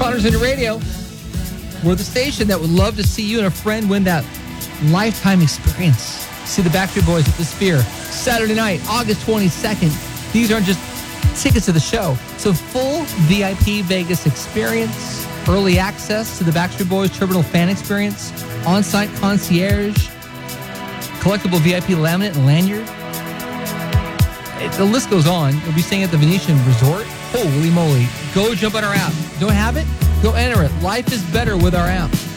Connors Into Radio. We're the station that would love to see you and a friend win that lifetime experience. See the Backstreet Boys at the Sphere Saturday night, August 22nd. These aren't just tickets to the show. It's a full VIP Vegas experience, early access to the Backstreet Boys Terminal fan experience, on-site concierge, collectible VIP laminate and lanyard. The list goes on. You'll be staying at the Venetian Resort. Holy moly. Go jump on our app. Don't have it? Go enter it. Life is better with our app.